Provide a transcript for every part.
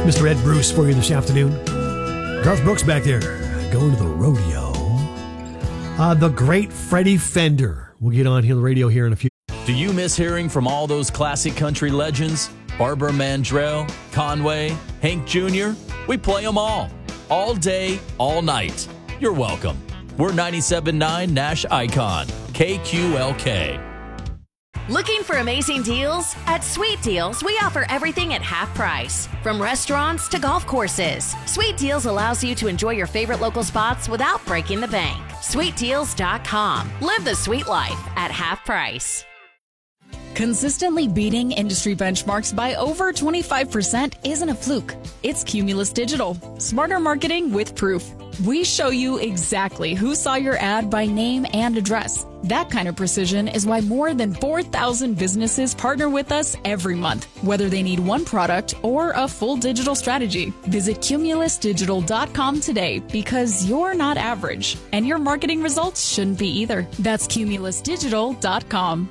Mr. Ed Bruce for you this afternoon. Garth Brooks back there, going to the rodeo. The great Freddie Fender will get on here, the radio here in a few. Do you miss hearing from all those classic country legends? Barbara Mandrell, Conway, Hank Jr.? We play them all day, all night. You're welcome. We're 97.9 Nash Icon, KQLK. Looking for amazing deals? At Sweet Deals, we offer everything at half price. From restaurants to golf courses, Sweet Deals allows you to enjoy your favorite local spots without breaking the bank. SweetDeals.com. Live the sweet life at half price. Consistently beating industry benchmarks by over 25% isn't a fluke. It's Cumulus Digital. Smarter marketing with proof. We show you exactly who saw your ad by name and address. That kind of precision is why more than 4,000 businesses partner with us every month, whether they need one product or a full digital strategy. Visit cumulusdigital.com today because you're not average, and your marketing results shouldn't be either. That's cumulusdigital.com.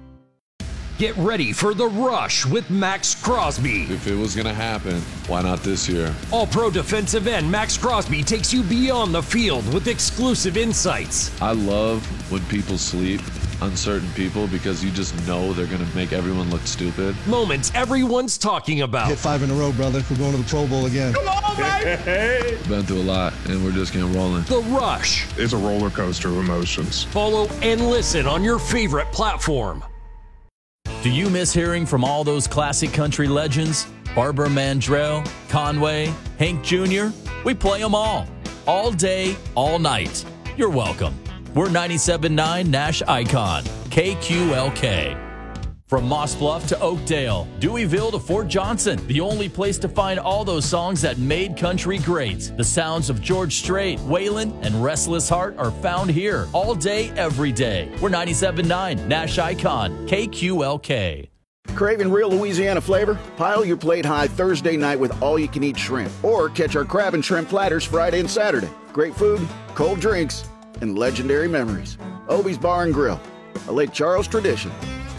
Get ready for The Rush with Max Crosby. If it was going to happen, why not this year? All-pro defensive end Max Crosby takes you beyond the field with exclusive insights. I love when people sleep on certain people because you just know they're going to make everyone look stupid. Moments everyone's talking about. Hit 5 in a row, brother. We're going to the Pro Bowl again. Come on, baby! Been through a lot, and we're just getting rolling. The Rush. It's a roller coaster of emotions. Follow and listen on your favorite platform. Do you miss hearing from all those classic country legends? Barbara Mandrell, Conway, Hank Jr.? We play them all day, all night. You're welcome. We're 97.9 Nash Icon, KQLK. From Moss Bluff to Oakdale, Deweyville to Fort Johnson, the only place to find all those songs that made country great. The sounds of George Strait, Waylon, and Restless Heart are found here all day, every day. We're 97.9 Nash Icon, KQLK. Craving real Louisiana flavor? Pile your plate high Thursday night with all-you-can-eat shrimp. Or catch our crab and shrimp platters Friday and Saturday. Great food, cold drinks, and legendary memories. Obie's Bar and Grill, a Lake Charles tradition.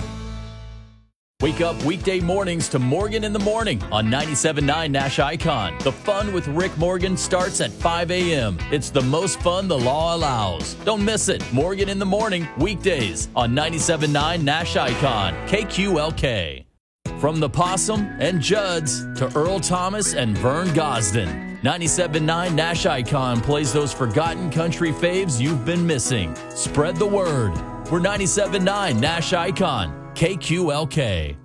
Wake up weekday mornings to Morgan in the Morning on 97.9 Nash Icon. The fun with Rick Morgan starts at 5 a.m. It's the most fun the law allows. Don't miss it. Morgan in the Morning, weekdays on 97.9 Nash Icon, KQLK. From the Possum and Judd's to Earl Thomas and Vern Gosden, 97.9 Nash Icon plays those forgotten country faves you've been missing. Spread the word. We're 97.9 Nash Icon, KQLK.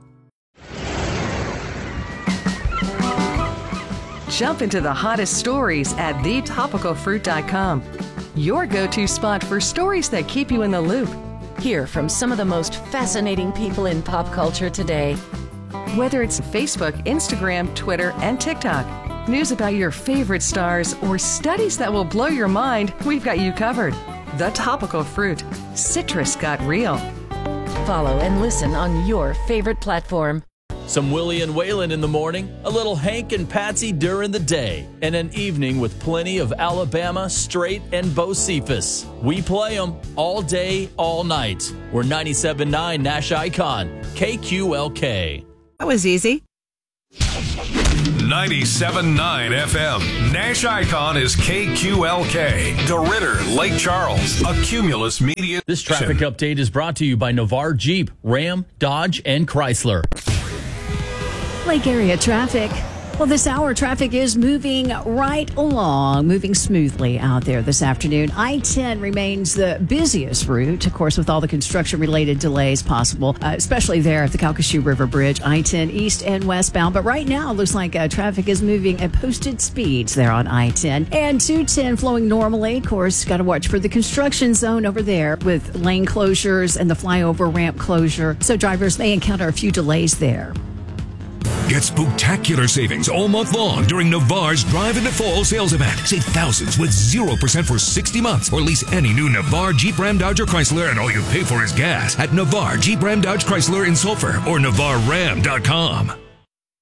Jump into the hottest stories at thetopicalfruit.com. Your go-to spot for stories that keep you in the loop. Hear from some of the most fascinating people in pop culture today. Whether it's Facebook, Instagram, Twitter, and TikTok, news about your favorite stars, or studies that will blow your mind, we've got you covered. The Topical Fruit. Citrus got real. Follow and listen on your favorite platform. Some Willie and Waylon in the morning, a little Hank and Patsy during the day, and an evening with plenty of Alabama, Strait, and Bo Cephas. We play them all day, all night. We're 97.9 Nash Icon, KQLK. That was easy. 97.9 FM. Nash Icon is KQLK. DeRidder, Lake Charles, a Cumulus Media. This traffic update is brought to you by Navarre Jeep, Ram, Dodge, and Chrysler. Lake area traffic. Well, this hour, traffic is moving right along, moving smoothly out there this afternoon. I-10 remains the busiest route, of course, with all the construction-related delays possible, especially there at the Calcasieu River Bridge, I-10 east and westbound. But right now, it looks like traffic is moving at posted speeds there on I-10. And 210 flowing normally. Of course, got to watch for the construction zone over there with lane closures and the flyover ramp closure. So drivers may encounter a few delays there. Get spectacular savings all month long during Navarre's Drive into Fall sales event. Save thousands with 0% for 60 months or lease any new Navarre, Jeep, Ram, Dodge, or Chrysler, and all you pay for is gas at Navarre, Jeep, Ram, Dodge, Chrysler in Sulphur or NavarreRam.com.